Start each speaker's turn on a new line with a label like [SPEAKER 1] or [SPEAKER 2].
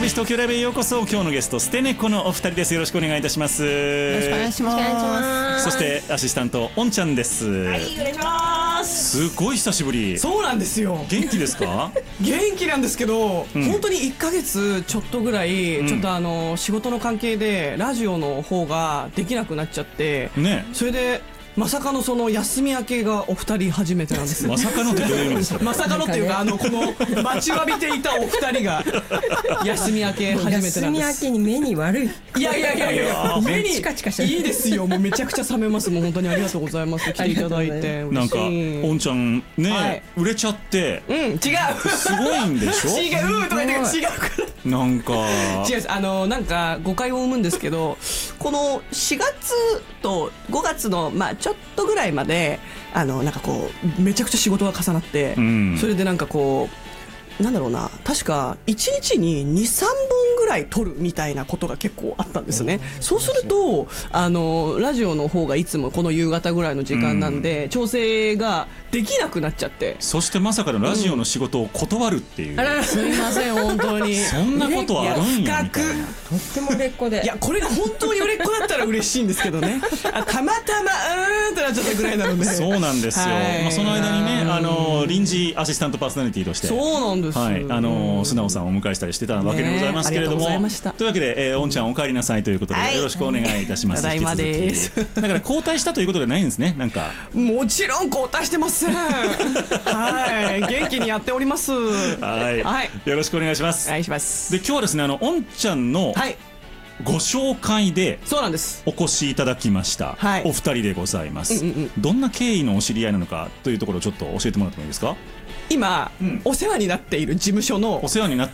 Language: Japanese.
[SPEAKER 1] 口東京ライブへようこそ。今日のゲストステネコのお二人です。よろしくお願いいたします。よ
[SPEAKER 2] ろしくお願いします。
[SPEAKER 1] そしてアシスタントおんちゃんです。
[SPEAKER 3] はい、お願いします。
[SPEAKER 1] すごい久しぶり。
[SPEAKER 3] そうなんですよ。
[SPEAKER 1] 元気ですか？
[SPEAKER 3] 元気なんですけど、本当に1ヶ月ちょっとぐらい、ちょっと仕事の関係でラジオの方ができなくなっちゃってね。それでまさかのその休み明けがお二人初めてなんです。
[SPEAKER 1] まさかのってどういう意味ですか？
[SPEAKER 3] まさかのっていうか、この待ちわびていたお二人が休み明け初めてなんです。
[SPEAKER 2] 休み明けに目に悪い。
[SPEAKER 3] いや目に
[SPEAKER 2] チカチカしてる。
[SPEAKER 3] いいですよ。もうめちゃくちゃ冷めます。もう本当にありがとうございます。来ていただいて
[SPEAKER 1] なんかおんちゃんね、売れちゃって。
[SPEAKER 3] 違う。
[SPEAKER 1] すごいんでしょ？
[SPEAKER 3] 違うとか言って違うから。
[SPEAKER 1] なんか
[SPEAKER 3] 違う、なんか誤解を生むんですけど、この4月と5月のちょっとぐらいまでなんかこうめちゃくちゃ仕事が重なって、それでなんかこうなんだろうな、確か1日に 2,3 本ぐらい撮るみたいなことが結構あったんですね。そうするとラジオの方がいつもこの夕方ぐらいの時間なんで、調整ができなくなっちゃって、
[SPEAKER 1] そしてまさかのラジオの仕事を断るっていう、
[SPEAKER 3] すいません本当に
[SPEAKER 1] そんなことあるんやみたいな。
[SPEAKER 2] とっても売れっ子で、
[SPEAKER 3] いやこれが本当に売れっ子だったら嬉しいんですけどね。たまたまってなっちゃったぐらいなので。
[SPEAKER 1] そうなんですよ。その間にね、臨時アシスタントパーソナリティとして、
[SPEAKER 3] そうなんです、
[SPEAKER 1] はい、素直さんをお迎えしたりしてたわけでございますけれども、というわけで、おんちゃんお帰りなさいということで、よろしくお願いいたします。
[SPEAKER 3] ただいまです。
[SPEAKER 1] だから交代したということではないんですね。なんか
[SPEAKER 3] もちろん交代してます。はい、元気にやっております。
[SPEAKER 1] はい、よろしくお願いします。
[SPEAKER 3] お願いします。
[SPEAKER 1] で今日はですね、おんちゃんのご紹介で
[SPEAKER 3] そうなんです
[SPEAKER 1] お越しいただきました、お二人でございます。どんな経緯のお知り合いなのかというところをちょっと教えてもらってもいいですか？
[SPEAKER 3] 今、お世話になっている事務所の
[SPEAKER 1] お世話になっ